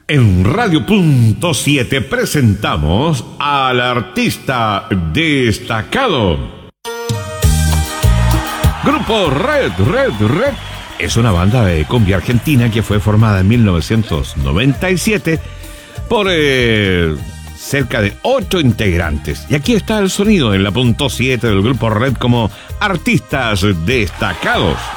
En Radio Punto 7 presentamos al artista destacado. Grupo Red es una banda de cumbia argentina que fue formada en 1997 por cerca de 8 integrantes. Y aquí está el sonido en la Punto 7 del Grupo Red como artistas destacados.